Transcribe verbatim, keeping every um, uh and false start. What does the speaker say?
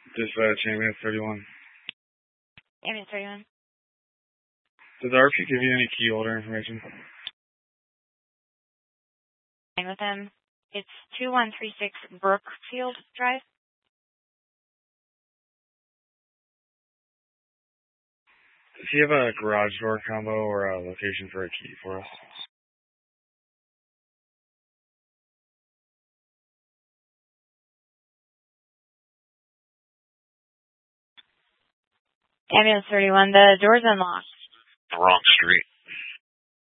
Dispatch, ambulance thirty-one. Ambulance thirty-one. Does R P give you any key holder information? With him. It's two one three six Brookfield Drive. Does he have a garage door combo or a location for a key for us? Ambulance thirty-one, the door's unlocked. The wrong street.